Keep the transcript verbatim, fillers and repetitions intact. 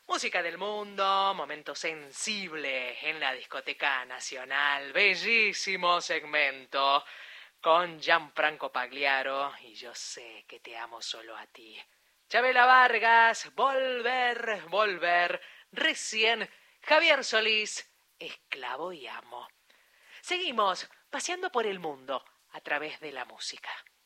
Música del mundo, momento sensible en la discoteca nacional, bellísimo segmento con Gianfranco Pagliaro y Yo sé que te amo solo a ti. Chabela Vargas, Volver, Volver, recién Javier Solís, Esclavo y amo. Seguimos paseando por el mundo a través de la música.